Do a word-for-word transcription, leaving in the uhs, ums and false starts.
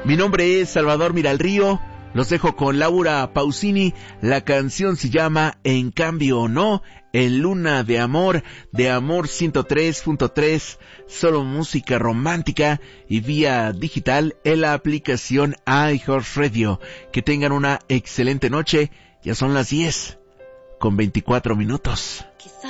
Mi nombre es Salvador Miralrío. Los dejo con Laura Pausini. La canción se llama En Cambio o No, en Luna de Amor, de Amor ciento tres punto tres, solo música romántica y vía digital en la aplicación iHeartRadio. Que tengan una excelente noche. Ya son las diez con veinticuatro minutos.